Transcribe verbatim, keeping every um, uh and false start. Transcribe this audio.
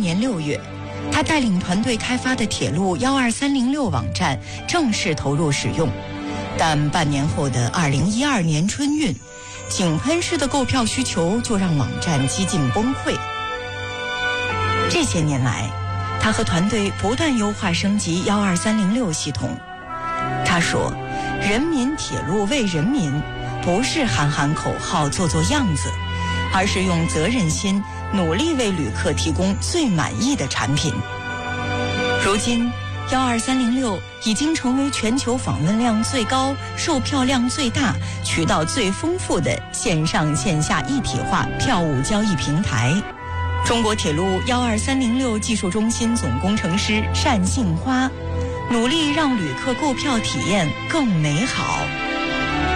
年六月，他带领团队开发的铁路幺二三零六网站正式投入使用。但半年后的二零一二年春运，井喷式的购票需求就让网站几近崩溃。这些年来，他和团队不断优化升级幺二三零六系统。他说，人民铁路为人民，不是喊喊口号做做样子，而是用责任心努力为旅客提供最满意的产品。如今幺二三零六已经成为全球访问量最高、售票量最大、渠道最丰富的线上线下一体化票务交易平台。中国铁路幺二三零六技术中心总工程师单杏花努力让旅客购票体验更美好。